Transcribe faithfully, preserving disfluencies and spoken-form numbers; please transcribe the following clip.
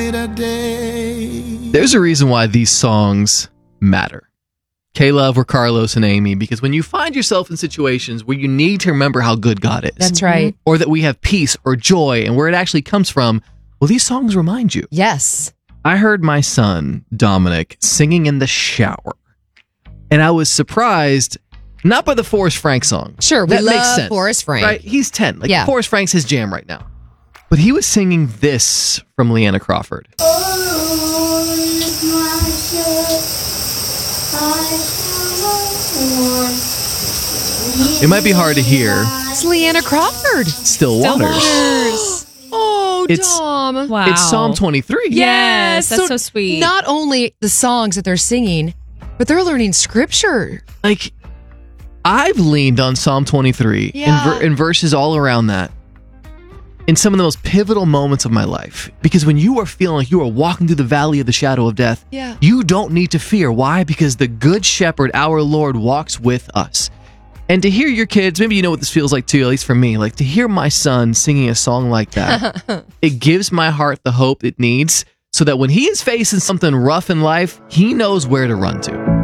brighter day. There's a reason why these songs matter. K-Love or Carlos and Amy, because when you find yourself in situations where you need to remember how good God is. That's right. Or that we have peace or joy and where it actually comes from, well, these songs remind you. Yes. I heard my son, Dominic, singing in the shower. And I was surprised, not by the Forrest Frank song. Sure, we that love makes sense, Forrest Frank. Right? He's ten. Like, Yeah. Forrest Frank's his jam right now. But he was singing this from Leanna Crawford. It might be hard to hear. It's Leanna Crawford. Still Waters. Oh, It's- Dom. Wow. It's Psalm twenty-three. Yes, that's so sweet. Not only the songs that they're singing, but they're learning scripture. Like, I've leaned on Psalm twenty-three Yeah. and, ver- and verses all around that in some of the most pivotal moments of my life. Because when you are feeling like you are walking through the valley of the shadow of death, Yeah. you don't need to fear. Why? Because the good shepherd, our Lord, walks with us. And to hear your kids, maybe you know what this feels like too, at least for me, like to hear my son singing a song like that, it gives my heart the hope it needs so that when he is facing something rough in life, he knows where to run to.